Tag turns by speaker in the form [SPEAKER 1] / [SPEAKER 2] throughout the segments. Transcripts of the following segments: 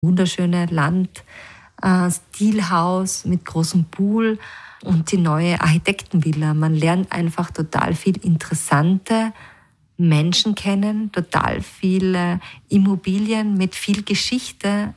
[SPEAKER 1] wunderschöne Stilhaus mit großem Pool und die neue Architektenvilla. Man lernt einfach total viel interessante Menschen kennen, total viele Immobilien mit viel Geschichte,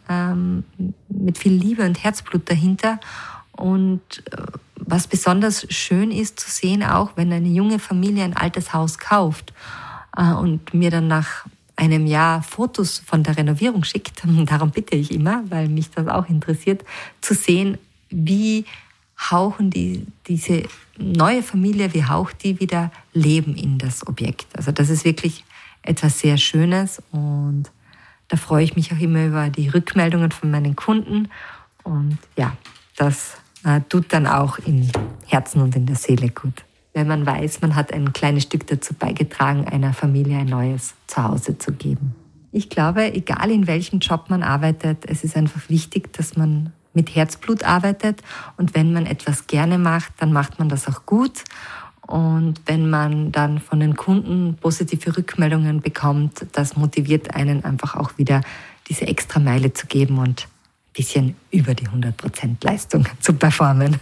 [SPEAKER 1] mit viel Liebe und Herzblut dahinter. Und was besonders schön ist zu sehen, auch wenn eine junge Familie ein altes Haus kauft und mir dann nach einem Jahr Fotos von der Renovierung schickt, darum bitte ich immer, weil mich das auch interessiert, zu sehen, wie hauchen diese neue Familie, wie haucht die wieder Leben in das Objekt. Also das ist wirklich etwas sehr Schönes und da freue ich mich auch immer über die Rückmeldungen von meinen Kunden und ja, das tut dann auch im Herzen und in der Seele gut. Wenn man weiß, man hat ein kleines Stück dazu beigetragen, einer Familie ein neues Zuhause zu geben. Ich glaube, egal in welchem Job man arbeitet, es ist einfach wichtig, dass man mit Herzblut arbeitet und wenn man etwas gerne macht, dann macht man das auch gut. Und wenn man dann von den Kunden positive Rückmeldungen bekommt, das motiviert einen einfach auch wieder, diese extra Meile zu geben und ein bisschen über die 100% Leistung zu performen.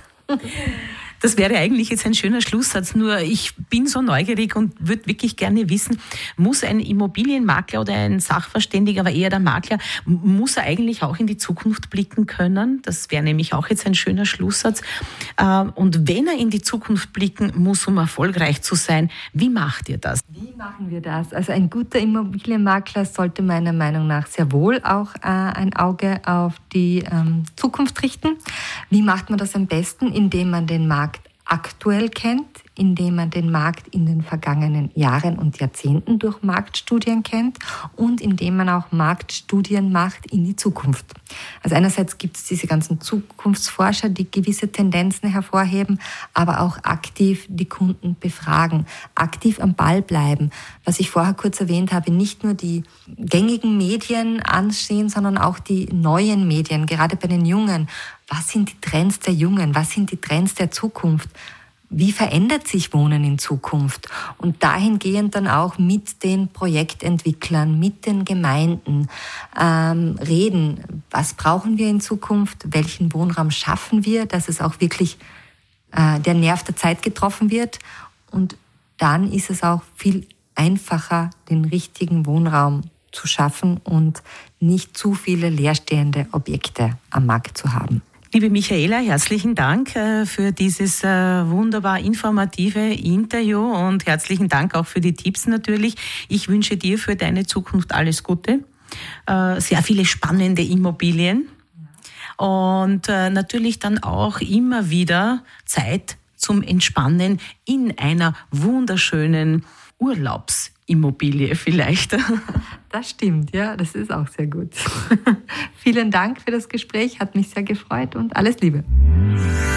[SPEAKER 2] Das wäre eigentlich jetzt ein schöner Schlusssatz, nur ich bin so neugierig und würde wirklich gerne wissen, muss ein Immobilienmakler oder ein Sachverständiger, aber eher der Makler, muss er eigentlich auch in die Zukunft blicken können? Das wäre nämlich auch jetzt ein schöner Schlusssatz. Und wenn er in die Zukunft blicken muss, um erfolgreich zu sein, wie macht ihr das?
[SPEAKER 1] Wie machen wir das? Also ein guter Immobilienmakler sollte meiner Meinung nach sehr wohl auch ein Auge auf die Zukunft richten. Wie macht man das am besten? Indem man den Markt aktuell kennt, indem man den Markt in den vergangenen Jahren und Jahrzehnten durch Marktstudien kennt und indem man auch Marktstudien macht in die Zukunft. Also einerseits gibt es diese ganzen Zukunftsforscher, die gewisse Tendenzen hervorheben, aber auch aktiv die Kunden befragen, aktiv am Ball bleiben. Was ich vorher kurz erwähnt habe, nicht nur die gängigen Medien ansehen, sondern auch die neuen Medien, gerade bei den Jungen. Was sind die Trends der Jungen? Was sind die Trends der Zukunft? Wie verändert sich Wohnen in Zukunft? Und dahingehend dann auch mit den Projektentwicklern, mit den Gemeinden reden. Was brauchen wir in Zukunft? Welchen Wohnraum schaffen wir, dass es auch wirklich der Nerv der Zeit getroffen wird? Und dann ist es auch viel einfacher, den richtigen Wohnraum zu schaffen und nicht zu viele leerstehende Objekte am Markt zu haben.
[SPEAKER 2] Liebe Michaela, herzlichen Dank für dieses wunderbar informative Interview und herzlichen Dank auch für die Tipps natürlich. Ich wünsche dir für deine Zukunft alles Gute, sehr viele spannende Immobilien und natürlich dann auch immer wieder Zeit zum Entspannen in einer wunderschönen Urlaubsimmobilie vielleicht.
[SPEAKER 1] Das stimmt, ja, das ist auch sehr gut. Vielen Dank für das Gespräch, hat mich sehr gefreut und alles Liebe.